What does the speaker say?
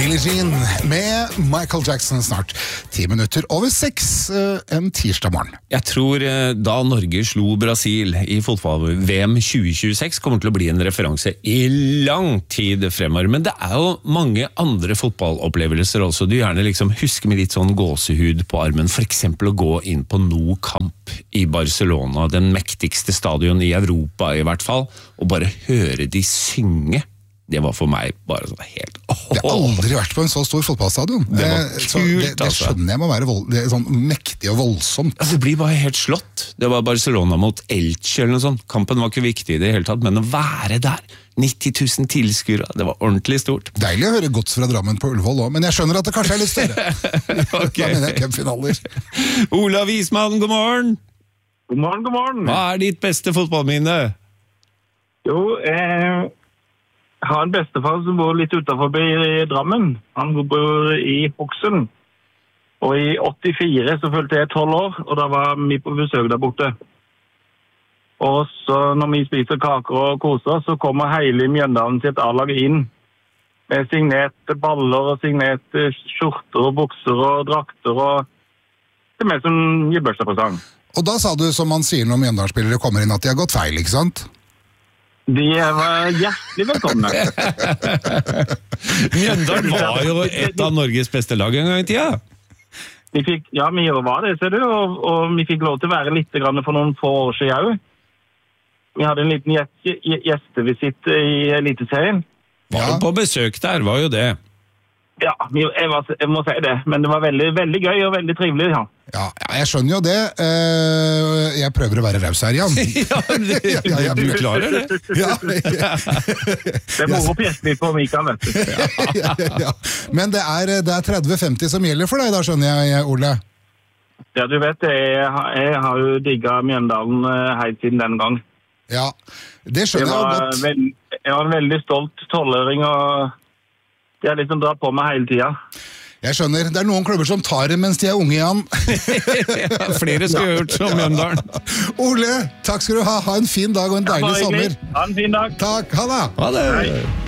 Billie Jean med Michael Jackson snart 10 minutter over 6 en tirsdag morgen. Jeg tror da Norge slo Brasil i fotball-VM 2026 kommer til å bli en referanse i lang tid fremover. Men det jo mange andre fotballopplevelser også. Du gjerne liksom husker med litt sånn gåsehud på armen. For eksempel å gå inn på Nou Camp i Barcelona, den mektigste stadion i Europa i hvert fall, og bare høre de synge. Det var for meg bare sånn helt... Jeg har aldri vært på en så stor fotballstadion. Det var kult, det skjønner jeg må være det sånn mektig og voldsomt. Altså, det blir bare helt slått. Det var Barcelona mot Elche eller noe sånt. Kampen var ikke viktig i det hele tatt, men å være der, 90 000 tilskuere, det var ordentlig stort. Deilig å høre Gods fra Drammen på Ullevål også, men jeg skjønner at det kanskje litt større. Okay. Da mener jeg cupfinaler. Olav Ismann, god morgen! God morgen, god morgen! Hva ditt beste fotballminne? Jo, jeg har en bestefar som bor litt utenfor i Drammen. Han bor i Hokksund. Og i 84 så følte jeg 12 år, og da var vi på besøk der borte. Og så når vi spiser kaker og koser, så kommer hele Mjøndalen sitt A-lag inn med signerte baller og signerte skjorter og bukser og drakter og det med som gir bursdagspresang. Og da sa du, som man sier når Mjøndalen-spillere kommer inn, at de har gått feil, ikke sant? De var hjertelig velkomne. Mjøndalen var jo et av Norges beste lag en gang i tida. Vi var det, ser du, og vi fikk lov til å være litt grann for noen få år siden også. Vi hadde en liten gjestevisitt i Eliteserien. Var jo på besøk der, var jo det. Ja, jeg må si det, men det var veldig, veldig gøy og veldig trivelig, ja. Ja, jeg skjønner jo det. Jeg prøver å være raus her, Jan. Ja, du klarer det. Ja. Det må opp hjertelig på Mikael, vet du. Ja. Men det er 30-50 som gjelder for deg, da skjønner jeg, Ole. Ja, du vet, jeg har jo digget Mjøndalen helt siden den gang. Ja, det skjønner jeg godt. Jeg var en veldig stolt 12-åring, og jeg liksom drar på meg hele tiden. Jeg skjønner. Det noen klubber som tar det mens de unge, Jan. Ja, flere skal ha hørt som Mjøndalen. Ole, takk skal du ha. Ha en fin dag og en deilig sommer. Ha en fin dag. Takk, ha det. Ha det. Hei.